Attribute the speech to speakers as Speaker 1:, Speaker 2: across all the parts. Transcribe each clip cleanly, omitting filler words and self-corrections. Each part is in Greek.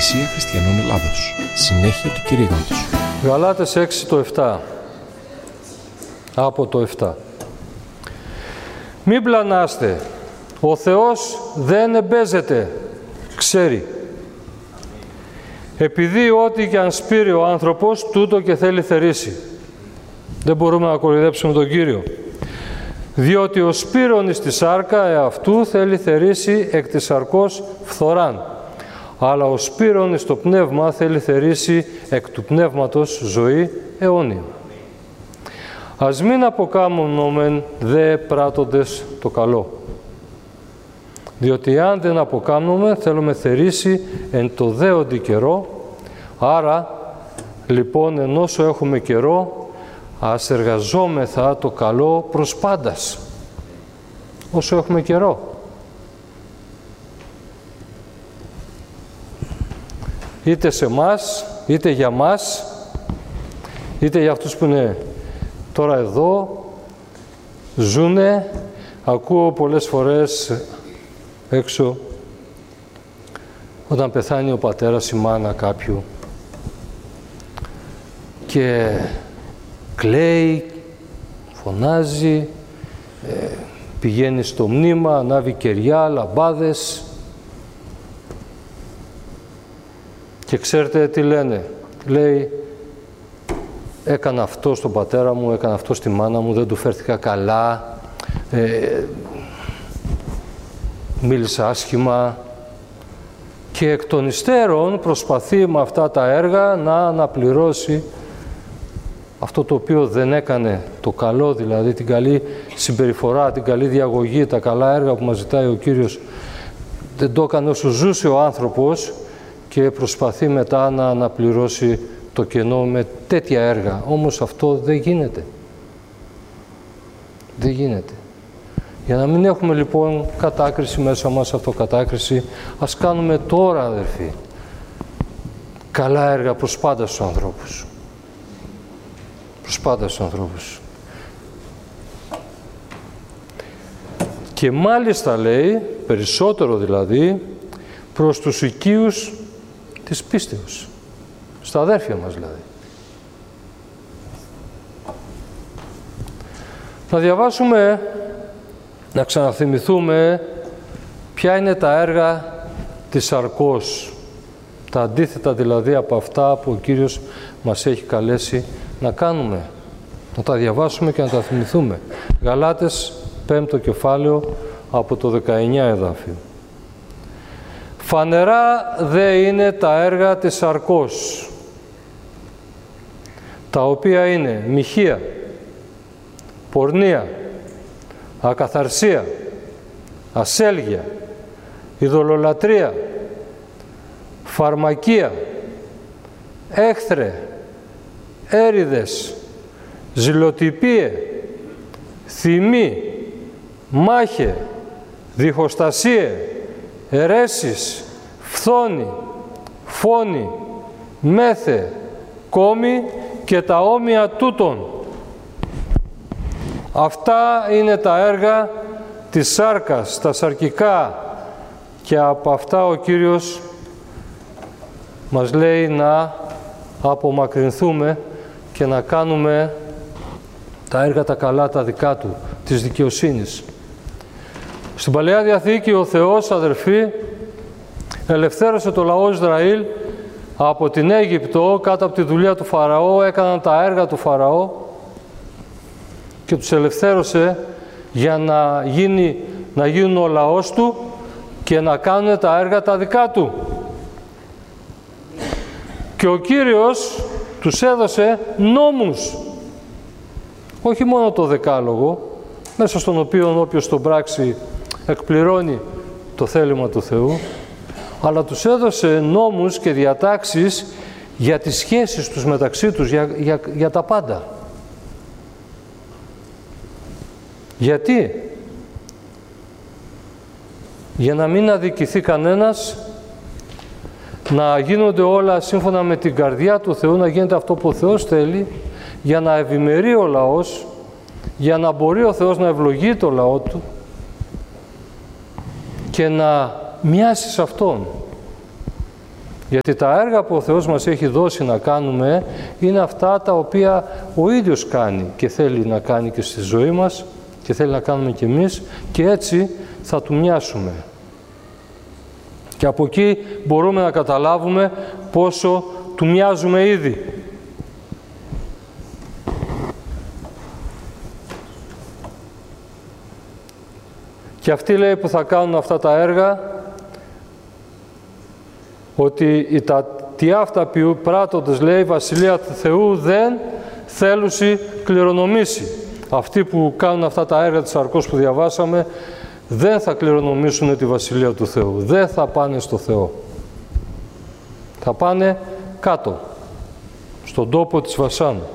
Speaker 1: Εκκλησία Χριστιανών Ελλάδος. Συνέχεια του κηρύγματος.
Speaker 2: Γαλάτες 6 το 7. Από το 7. Μην πλανάστε. Ο Θεός δεν εμπέζεται. Ξέρει. Επειδή ό,τι και αν σπείρει ο άνθρωπος, τούτο και θέλει θερήσει. Δεν μπορούμε να κοροϊδέψουμε τον Κύριο. Διότι ο σπείρων εις τη σάρκα εαυτού θέλει θερήσει εκ της σαρκός φθοράν. Αλλά ο σπείρων εις το πνεύμα θέλει θερήσει εκ του πνεύματος ζωή αιώνια. Ας μην αποκάμνομεν δε πράττοντες το καλό. Διότι αν δεν αποκάμνομεν θέλουμε θερήσει εν το δέοντι καιρό. Άρα λοιπόν ενώσο έχουμε καιρό, ας εργαζόμεθα το καλό προς πάντας. Όσο έχουμε καιρό. Είτε σε μας, είτε για μας, είτε για αυτούς που είναι τώρα εδώ, ζουνε. Ακούω πολλές φορές έξω, όταν πεθάνει ο πατέρας, η μάνα κάποιου, και κλαίει, φωνάζει, πηγαίνει στο μνήμα, ανάβει κεριά, λαμπάδες. Και ξέρετε τι λένε. Λέει, έκανα αυτό στον πατέρα μου, έκανα αυτό στη μάνα μου, δεν του φέρθηκα καλά, μίλησα άσχημα. Και εκ των υστέρων προσπαθεί με αυτά τα έργα να αναπληρώσει αυτό το οποίο δεν έκανε, το καλό δηλαδή, την καλή συμπεριφορά, την καλή διαγωγή, τα καλά έργα που μας ζητάει ο Κύριος. Δεν το έκανε όσο ζούσε ο άνθρωπος και προσπαθεί μετά να αναπληρώσει το κενό με τέτοια έργα. Όμως αυτό δεν γίνεται. Δεν γίνεται. Για να μην έχουμε λοιπόν κατάκριση μέσα μας, αυτοκατάκριση, ας κάνουμε τώρα, αδερφοί, καλά έργα προς πάντα στους ανθρώπους. Προς πάντα στους ανθρώπους. Και μάλιστα λέει, περισσότερο δηλαδή, προς τους οικείους της πίστεως. Στα αδέρφια μας δηλαδή. Θα διαβάσουμε, να ξαναθυμηθούμε ποια είναι τα έργα της σαρκός. Τα αντίθετα δηλαδή από αυτά που ο Κύριος μας έχει καλέσει να κάνουμε. Να τα διαβάσουμε και να τα θυμηθούμε. Γαλάτες 5ο κεφάλαιο από το 19 εδάφιο. Φανερά δε είναι τα έργα της σαρκός, τα οποία είναι μοιχεία, πορνεία, ακαθαρσία, ασέλγεια, ειδωλολατρεία, φαρμακεία, έχθρε, έριδες, ζηλοτυπίε, θυμή, μάχε, διχοστασίε, αιρέσεις, φθόνη, φόνη, μέθε, κόμη και τα όμοια τούτων. Αυτά είναι τα έργα της σάρκας, τα σαρκικά, και από αυτά ο Κύριος μας λέει να απομακρυνθούμε και να κάνουμε τα έργα τα καλά, τα δικά Του, της δικαιοσύνης. Στην Παλαιά Διαθήκη ο Θεός, αδερφοί, ελευθέρωσε το λαό Ισραήλ από την Αίγυπτο κάτω από τη δουλεία του Φαραώ, έκαναν τα έργα του Φαραώ και τους ελευθέρωσε για να γίνουν ο λαός Του και να κάνουν τα έργα τα δικά Του. Και ο Κύριος τους έδωσε νόμους, όχι μόνο το Δεκάλογο, μέσα στον οποίο όποιος τον πράξει εκπληρώνει το θέλημα του Θεού, αλλά τους έδωσε νόμους και διατάξεις για τις σχέσεις τους μεταξύ τους, για τα πάντα. Γιατί? Για να μην αδικηθεί κανένας, να γίνονται όλα σύμφωνα με την καρδιά του Θεού, να γίνεται αυτό που ο Θεός θέλει, για να ευημερεί ο λαός, για να μπορεί ο Θεός να ευλογεί το λαό Του και να μοιάσει σε Αυτόν. Γιατί τα έργα που ο Θεός μας έχει δώσει να κάνουμε είναι αυτά τα οποία ο ίδιος κάνει και θέλει να κάνει και στη ζωή μας και θέλει να κάνουμε και εμείς, και έτσι θα του μοιάσουμε. Και από εκεί μπορούμε να καταλάβουμε πόσο του μοιάζουμε ήδη. Και αυτοί, λέει, που θα κάνουν αυτά τα έργα, ότι τι αυτά πράττοντες, λέει, Βασιλεία του Θεού δεν θέλουσι κληρονομήσει. Αυτοί που κάνουν αυτά τα έργα της σαρκός που διαβάσαμε δεν θα κληρονομήσουν τη Βασιλεία του Θεού. Δεν θα πάνε στο Θεό. Θα πάνε κάτω, στον τόπο της βασάνου.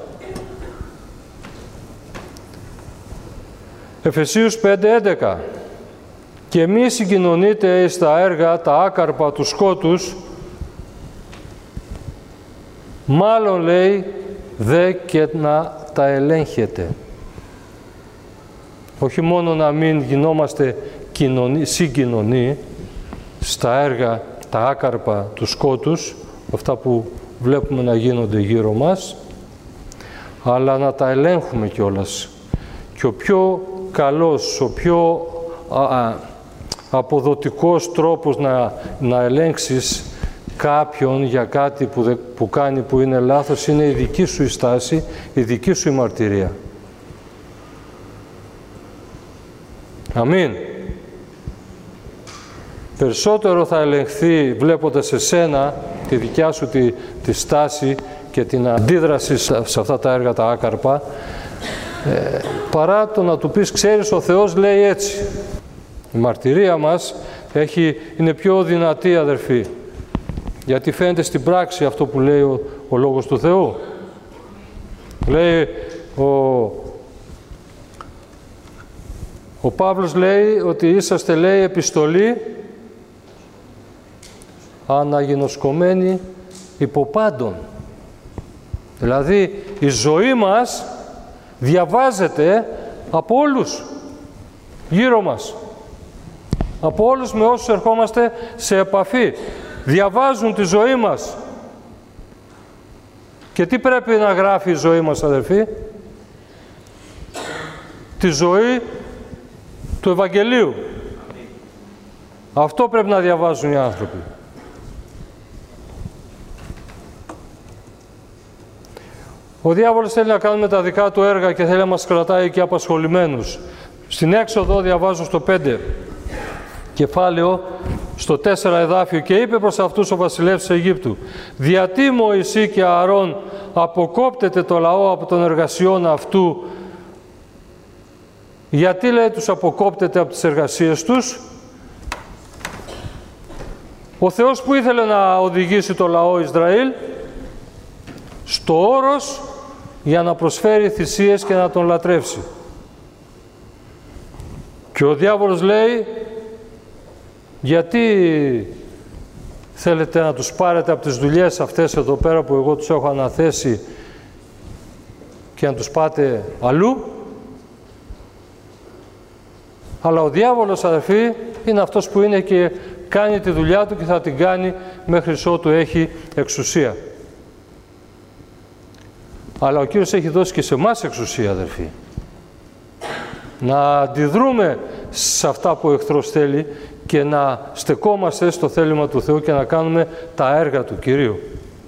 Speaker 2: Εφεσίους 5:11. Και μη συγκοινωνείτε στα έργα τα άκαρπα του σκότους, μάλλον, λέει, δε και να τα ελέγχετε. Όχι μόνο να μην γινόμαστε συγκοινωνοί στα έργα τα άκαρπα του σκότους, αυτά που βλέπουμε να γίνονται γύρω μας, αλλά να τα ελέγχουμε κιόλας. Και ο πιο καλός, ο πιο αποδοτικός τρόπος να ελέγξεις κάποιον για κάτι που κάνει που είναι λάθος είναι η δική σου η στάση, η δική σου η μαρτυρία. Αμήν. Περισσότερο θα ελεγχθεί βλέποντας εσένα τη δικιά σου τη στάση και την αντίδραση σε αυτά τα έργα τα άκαρπα, παρά το να του πεις, ξέρεις, ο Θεός λέει έτσι. Η μαρτυρία μας είναι πιο δυνατή, αδερφοί, γιατί φαίνεται στην πράξη αυτό που λέει ο Λόγος του Θεού. Λέει ο Παύλος, λέει ότι είσαστε, λέει, επιστολή αναγινωσκωμένη υπό πάντων. Δηλαδή η ζωή μας διαβάζεται από όλους γύρω μας. Από όλους με όσους ερχόμαστε σε επαφή. Διαβάζουν τη ζωή μας. Και τι πρέπει να γράφει η ζωή μας, αδερφοί? Τη ζωή του Ευαγγελίου. Αυτό πρέπει να διαβάζουν οι άνθρωποι. Ο διάβολος θέλει να κάνουμε τα δικά του έργα και θέλει να μας κρατάει και απασχολημένους. Στην Έξοδο διαβάζω στο 5 κεφάλαιο, στο 4 εδάφιο, και είπε προς αυτούς ο βασιλεύς της Αιγύπτου, διατί Μωυσή και Ααρών αποκόπτεται το λαό από των εργασιών αυτού? Γιατί, λέει, τους αποκόπτεται από τις εργασίες τους? Ο Θεός που ήθελε να οδηγήσει το λαό Ισραήλ στο όρος για να προσφέρει θυσίες και να τον λατρεύσει. Και ο διάβολος λέει, γιατί θέλετε να τους πάρετε από τις δουλειές αυτές εδώ πέρα που εγώ τους έχω αναθέσει και να τους πάτε αλλού? Αλλά ο διάβολος, αδερφοί, είναι αυτός που είναι και κάνει τη δουλειά του και θα την κάνει μέχρι ότου έχει εξουσία. Αλλά ο Κύριος έχει δώσει και σε εμάς εξουσία, αδερφοί. Να αντιδρούμε σε αυτά που ο εχθρός θέλει και να στεκόμαστε στο θέλημα του Θεού και να κάνουμε τα έργα του Κυρίου.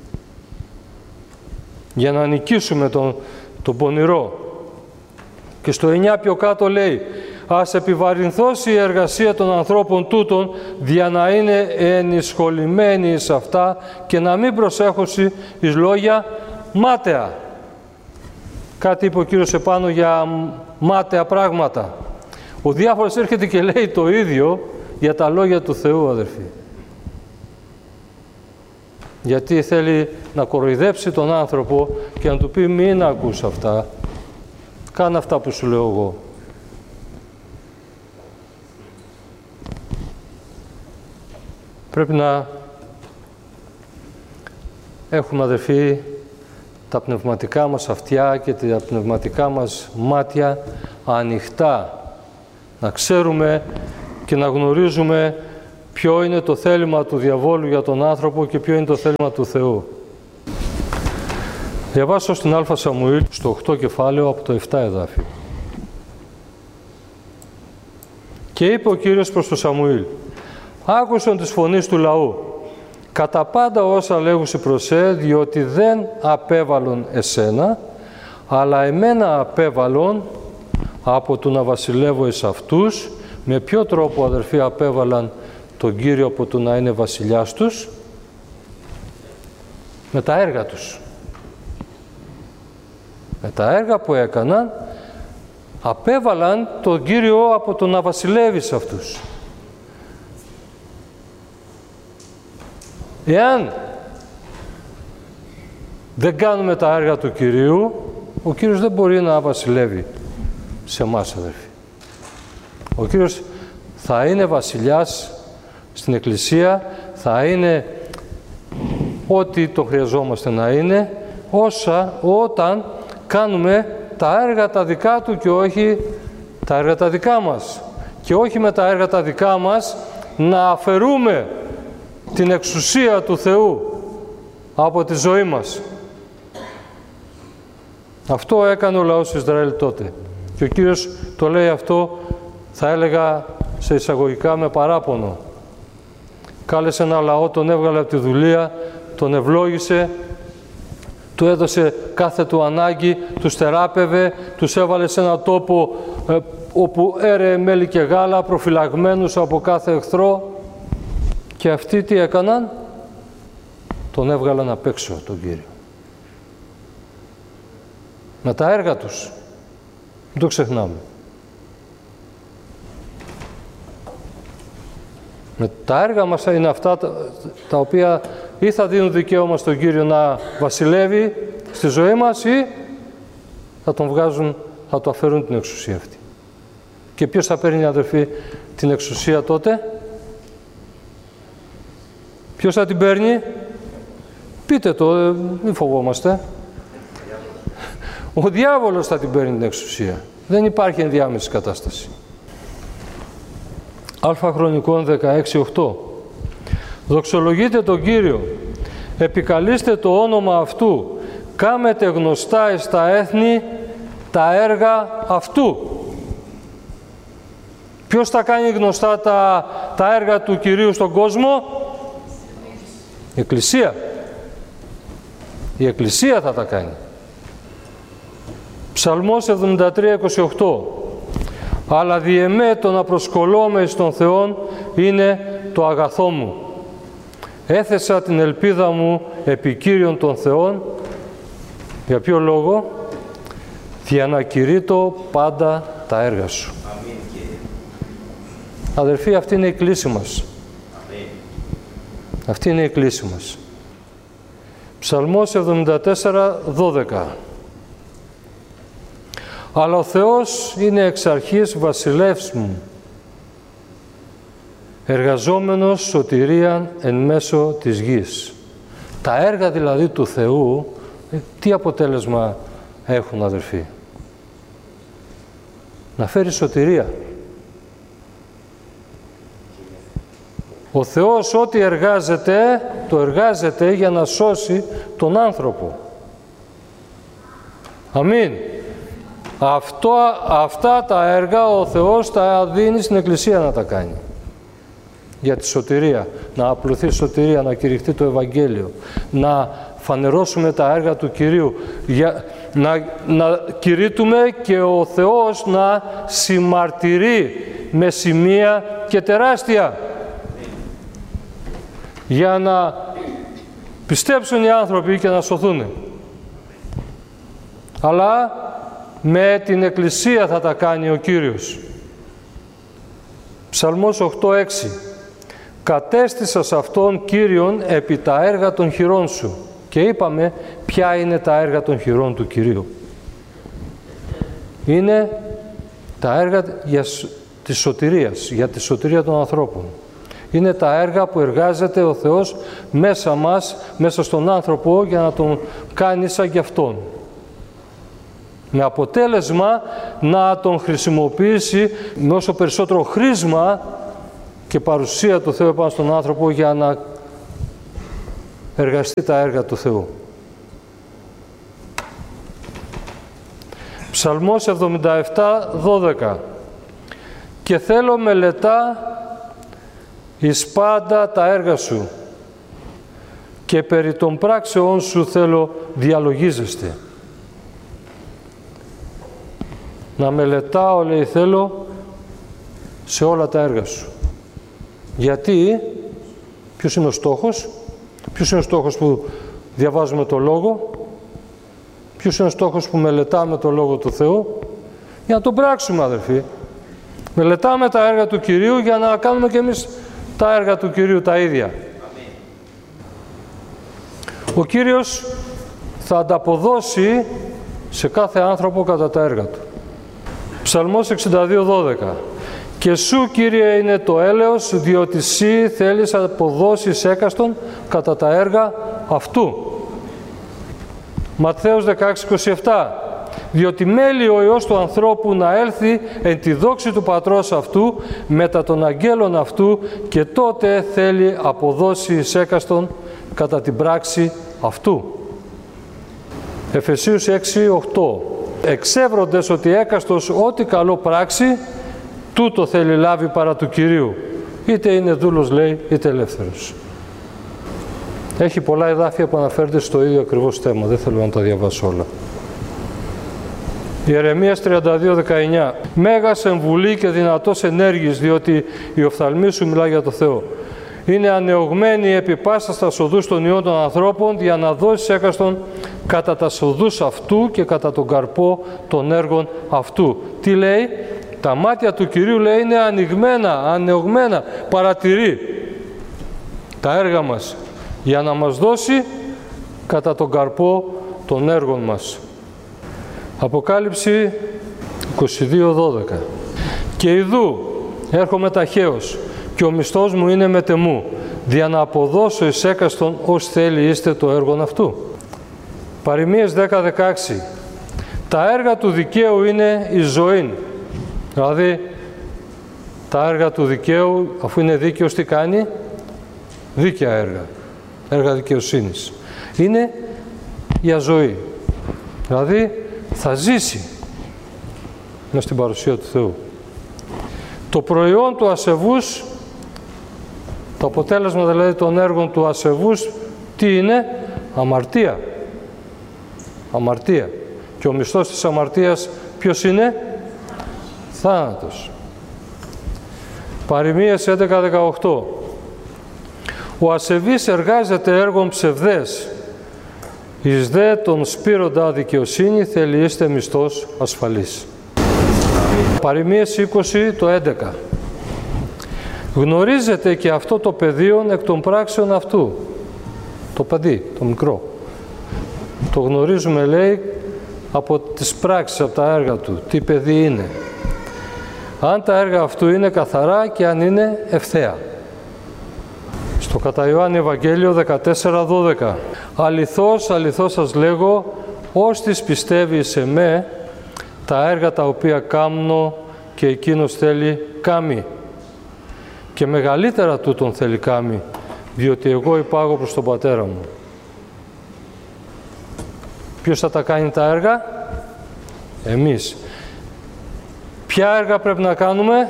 Speaker 2: Για να νικήσουμε τον πονηρό. Και στο 9 πιο κάτω λέει, ας επιβαρυνθώσει η εργασία των ανθρώπων τούτων, δια να είναι ενισχολημένοι σε αυτά και να μην προσέχωση εις λόγια μάταια. Κάτι είπε ο Κύριος επάνω για μάταια πράγματα. Ο διάφορος έρχεται και λέει το ίδιο για τα λόγια του Θεού, αδερφοί. Γιατί θέλει να κοροϊδέψει τον άνθρωπο και να του πει μην ακούς αυτά. Κάνε αυτά που σου λέω εγώ. Πρέπει να έχουμε, αδερφοί, τα πνευματικά μας αυτιά και τα πνευματικά μας μάτια ανοιχτά. Να ξέρουμε και να γνωρίζουμε ποιο είναι το θέλημα του διαβόλου για τον άνθρωπο και ποιο είναι το θέλημα του Θεού. Διαβάσω στην Α Σαμουήλ, στο 8 κεφάλαιο, από το 7 εδάφιο. Και είπε ο Κύριος προς τον Σαμουήλ, άκουσον της φωνής του λαού, κατά πάντα όσα λέγουσι προς διότι δεν απέβαλον εσένα, αλλά εμένα απέβαλον από το να βασιλεύω εις αυτούς. Με ποιο τρόπο, αδερφοί, απέβαλαν τον Κύριο από το να είναι βασιλιάς τους? Με τα έργα τους. Με τα έργα που έκαναν, απέβαλαν τον Κύριο από το να βασιλεύει σε αυτούς. Εάν δεν κάνουμε τα έργα του Κυρίου, ο Κύριος δεν μπορεί να βασιλεύει σε εμάς, αδερφοί. Ο Κύριος θα είναι βασιλιάς στην Εκκλησία, θα είναι ό,τι το χρειαζόμαστε να είναι, όταν κάνουμε τα έργα τα δικά Του και όχι τα έργα τα δικά μας. Και όχι με τα έργα τα δικά μας να αφαιρούμε την εξουσία του Θεού από τη ζωή μας. Αυτό έκανε ο λαός Ισραήλ τότε. Και ο Κύριος το λέει αυτό, θα έλεγα σε εισαγωγικά, με παράπονο. Κάλεσε ένα λαό, τον έβγαλε από τη δουλεία, τον ευλόγησε, του έδωσε κάθε του ανάγκη, τους θεράπευε, τους έβαλε σε έναν τόπο όπου έρεε μέλι και γάλα, προφυλαγμένους από κάθε εχθρό. Και αυτοί τι έκαναν? Τον έβγαλαν απ' έξω τον Κύριο. Με τα έργα τους. Μην το ξεχνάμε. Με τα έργα μας είναι αυτά τα οποία ή θα δίνουν δικαίωμα στον Κύριο να βασιλεύει στη ζωή μας ή θα τον βγάζουν, θα του αφαιρούν την εξουσία αυτή. Και ποιος θα παίρνει, αδερφοί, την εξουσία τότε? Ποιος θα την παίρνει? Πείτε το, μην φοβόμαστε. Ο διάβολος θα την παίρνει την εξουσία. Δεν υπάρχει ενδιάμεση κατάσταση. Α Χρονικών 16:8. Δοξολογείτε τον Κύριο, επικαλείστε το όνομα Αυτού, κάμετε γνωστά εις τα έθνη τα έργα Αυτού. Ποιος θα κάνει γνωστά τα έργα του Κυρίου στον κόσμο? Η Εκκλησία. Η Εκκλησία θα τα κάνει. Ψαλμός 73:28. Αλλά δι' εμέ το να προσκολώμαι εις τον Θεόν είναι το αγαθό μου. Έθεσα την ελπίδα μου επί Κύριον των Θεών. Για ποιο λόγο? Για να κηρύττω πάντα τα έργα σου. Αμήν, Κύριε. Αδερφοί, αυτή είναι η κλίση μας. Αμήν. Αυτή είναι η κλίση μας. Ψαλμός 74:12. Αλλά ο Θεός είναι εξ αρχής βασιλεύς μου, εργαζόμενος σωτηρίαν εν μέσω της γης. Τα έργα δηλαδή του Θεού, τι αποτέλεσμα έχουν, αδερφοί? Να φέρει σωτηρία. Ο Θεός ό,τι εργάζεται, το εργάζεται για να σώσει τον άνθρωπο. Αμήν. Αυτά τα έργα ο Θεός τα δίνει στην Εκκλησία να τα κάνει. Για τη σωτηρία, να απλωθεί η σωτηρία, να κηρυχτεί το Ευαγγέλιο, να φανερώσουμε τα έργα του Κυρίου, να κηρύττουμε και ο Θεός να συμμαρτυρεί με σημεία και τεράστια, για να πιστέψουν οι άνθρωποι και να σωθούν. Αλλά με την Εκκλησία θα τα κάνει ο Κύριος. Ψαλμός 8:6. Κατέστησα σε Αυτόν Κύριον επί τα έργα των χειρών σου. Και είπαμε ποια είναι τα έργα των χειρών του Κυρίου. Είναι τα έργα της σωτηρίας, για τη σωτηρία των ανθρώπων. Είναι τα έργα που εργάζεται ο Θεός μέσα μας, μέσα στον άνθρωπο, για να τον κάνει σαν κι Αυτόν. Με αποτέλεσμα να τον χρησιμοποιήσει με όσο περισσότερο χρήσμα και παρουσία του Θεού επάνω στον άνθρωπο για να εργαστεί τα έργα του Θεού. Ψαλμός 77:12. Και θέλω μελετά εις πάντα τα έργα σου και περί των πράξεών σου θέλω διαλογίζεστε. Να μελετάω, λέει, θέλω σε όλα τα έργα σου. Γιατί, ποιος είναι ο στόχος, ποιος είναι ο στόχος που διαβάζουμε το Λόγο, ποιος είναι ο στόχος που μελετάμε το Λόγο του Θεού, για να τον πράξουμε, αδερφοί. Μελετάμε τα έργα του Κυρίου για να κάνουμε και εμείς τα έργα του Κυρίου τα ίδια. Ο Κύριος θα ανταποδώσει σε κάθε άνθρωπο κατά τα έργα του. Ψαλμός 62:12. Και σου, Κύριε, είναι το έλεος, διότι εσύ θέλεις να αποδώσεις έκαστον κατά τα έργα αυτού. Ματθαίος 16:27. Διότι μέλει ο Υιός του ανθρώπου να έλθει εν τη δόξη του Πατρός αυτού μετά των αγγέλων αυτού και τότε θέλει αποδώσει εις έκαστον κατά την πράξη αυτού. Εφεσίους 6:8. Εξεύροντες ότι έκαστος ό,τι καλό πράξει, τούτο θέλει λάβει παρά του Κυρίου. Είτε είναι δούλος, λέει, είτε ελεύθερος. Έχει πολλά εδάφια που αναφέρονται στο ίδιο ακριβώς θέμα. Δεν θέλω να τα διαβάσω όλα. Ιερεμίας 32:19. Μέγας εμβουλή και δυνατός ενέργης, διότι η οφθαλμή σου μιλά για το Θεό. Είναι ανεωγμένη επί πάσα στα σοδούς των ιών των ανθρώπων, για να δώσει έκαστον κατά τα σοδούς αυτού και κατά τον καρπό των έργων αυτού. Τι λέει? Τα μάτια του Κυρίου, λέει, είναι ανοιγμένα, ανεωγμένα, παρατηρεί τα έργα μας, για να μας δώσει κατά τον καρπό των έργων μας. Αποκάλυψη 22:12. Και ιδού έρχομαι ταχαίως και ο μισθός μου είναι μετεμού, δια να αποδώσω εις έκαστον ως θέλει είστε το έργον αυτού. Παροιμίες 10:16. Τα έργα του δικαίου είναι η ζωή. Δηλαδή, τα έργα του δικαίου, αφού είναι δίκαιος, τι κάνει? Δίκαια έργα. Έργα δικαιοσύνης. Είναι για ζωή. Δηλαδή, θα ζήσει μες στην παρουσία του Θεού. Το προϊόν του ασεβούς, το αποτέλεσμα δηλαδή των έργων του ασεβούς, τι είναι? Αμαρτία. Αμαρτία. Και ο μισθός της αμαρτίας ποιος είναι? Θάνατος. Παροιμίες 11:18. Ο ασεβής εργάζεται έργων ψευδές, εις δε τον σπείροντα δικαιοσύνη θέλει είστε μισθός ασφαλής. Παροιμίες 20:11. Γνωρίζετε και αυτό το πεδίο εκ των πράξεων αυτού. Το παιδί, το μικρό. Το γνωρίζουμε, λέει, από τις πράξεις, από τα έργα του. Τι παιδί είναι. Αν τα έργα αυτού είναι καθαρά και αν είναι ευθέα. Στο κατά Ιωάννη Ευαγγέλιο 14:12. Αληθώς, αληθώς σας λέγω, ώστις πιστεύει σε με, τα έργα τα οποία κάμνω και εκείνος θέλει κάμει. Και μεγαλύτερα τούτον θέλει κάμει, διότι εγώ υπάγω προς τον Πατέρα μου. Ποιος θα τα κάνει τα έργα? Εμείς. Ποια έργα πρέπει να κάνουμε?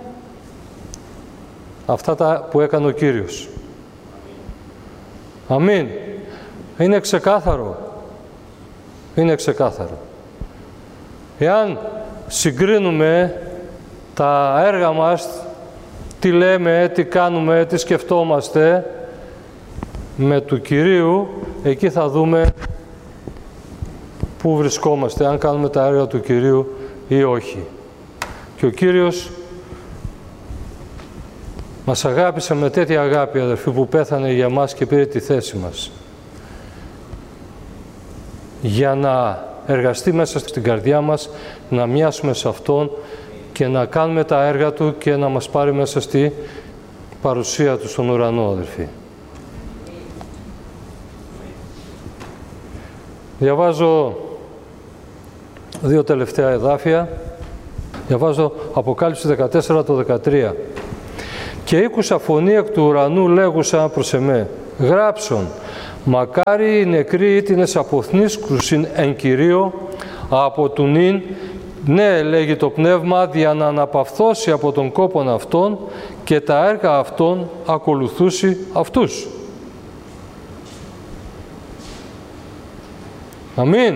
Speaker 2: Αυτά τα που έκανε ο Κύριος. Αμήν. Είναι ξεκάθαρο. Είναι ξεκάθαρο. Εάν συγκρίνουμε τα έργα μας, τι λέμε, τι κάνουμε, τι σκεφτόμαστε με του Κυρίου, εκεί θα δούμε πού βρισκόμαστε, αν κάνουμε τα έργα του Κυρίου ή όχι. Και ο Κύριος μας αγάπησε με τέτοια αγάπη, αδερφοί, που πέθανε για μας και πήρε τη θέση μας. Για να εργαστεί μέσα στην καρδιά μας, να μοιάσουμε σε Αυτόν και να κάνουμε τα έργα Του και να μας πάρει μέσα στη παρουσία Του στον ουρανό, αδερφοί. Διαβάζω δύο τελευταία εδάφια. Διαβάζω Αποκάλυψη 14 το 13. Και ήκουσα φωνή εκ του ουρανού λέγουσα προς εμέ, γράψον, μακάρι οι νεκροί ήτινες αποθνίσκουσιν εν Κυρίω από του νυν, ναι, λέγει το Πνεύμα, δια να αναπαυθώσει από τον κόπον αυτών και τα έργα αυτών ακολουθούσι αυτούς. Αμήν.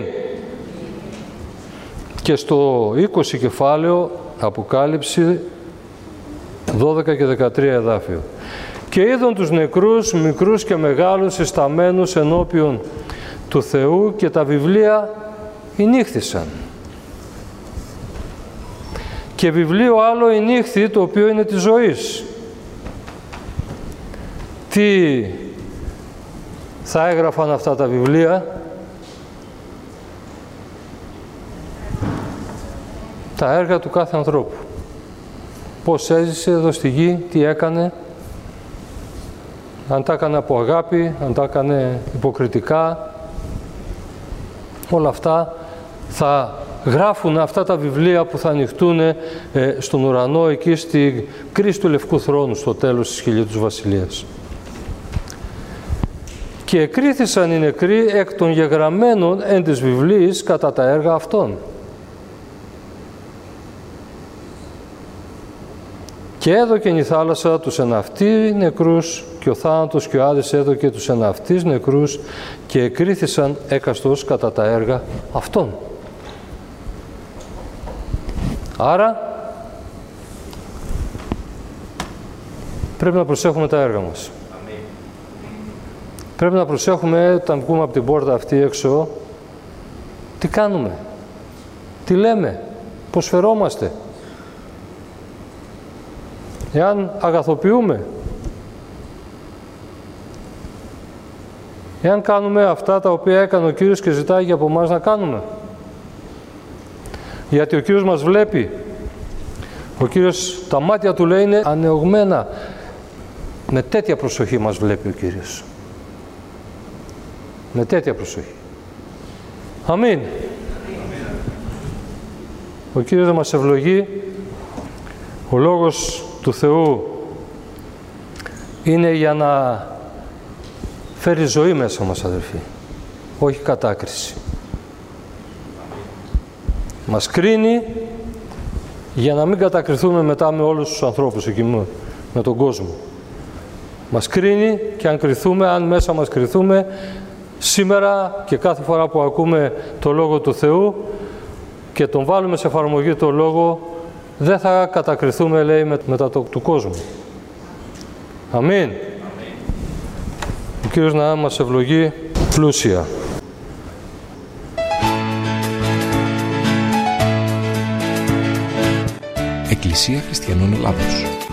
Speaker 2: Και στο 20 κεφάλαιο, Αποκάλυψη 12 και 13 εδάφιο. Και είδον τους νεκρούς, μικρούς και μεγάλους, εσταμένους ενώπιον του Θεού και τα βιβλία ηνύχθησαν. Και βιβλίο άλλο ηνύχθη, το οποίο είναι της ζωής. Τι θα έγραφαν αυτά τα βιβλία? Τα έργα του κάθε ανθρώπου. Πώς έζησε εδώ στη γη, τι έκανε, αν τα έκανε από αγάπη, αν τα έκανε υποκριτικά, όλα αυτά θα γράφουν αυτά τα βιβλία που θα ανοιχτούν στον ουρανό, εκεί στη κρίση του Λευκού Θρόνου, στο τέλος της χιλιετούς βασιλείας. Και εκρίθησαν οι νεκροί εκ των γεγραμμένων εν της βιβλίης κατά τα έργα αυτών. Και έδωκεν η θάλασσα τους εναυτοί νεκρούς και ο θάνατος και ο Άδης έδωκε τους εναυτείς νεκρούς και εκρίθησαν έκαστος κατά τα έργα αυτών. Άρα πρέπει να προσέχουμε τα έργα μας. Πρέπει να προσέχουμε όταν βγούμε από την πόρτα αυτή έξω, τι κάνουμε, τι λέμε, πώς φερόμαστε. Εάν αγαθοποιούμε, εάν κάνουμε αυτά τα οποία έκανε ο Κύριος και ζητάει από εμάς να κάνουμε. Γιατί ο Κύριος μας βλέπει. Ο Κύριος, τα μάτια του λέει είναι ανεωγμένα. Με τέτοια προσοχή μας βλέπει ο Κύριος. Με τέτοια προσοχή. Αμήν. Ο Κύριος μας ευλογεί. Ο Λόγος του Θεού είναι για να φέρει ζωή μέσα μας, αδελφοί. Όχι κατάκριση. Μας κρίνει για να μην κατακριθούμε μετά με όλους τους ανθρώπους εκεί με τον κόσμο. Μας κρίνει και αν κριθούμε, αν μέσα μας κριθούμε, σήμερα και κάθε φορά που ακούμε το Λόγο του Θεού και τον βάλουμε σε εφαρμογή το Λόγο, δεν θα κατακριθούμε, λέει, μετά του κόσμου. Αμήν. Ο Κύριος να μας ευλογεί πλούσια.
Speaker 1: Εκκλησία Χριστιανών Ελλάδος.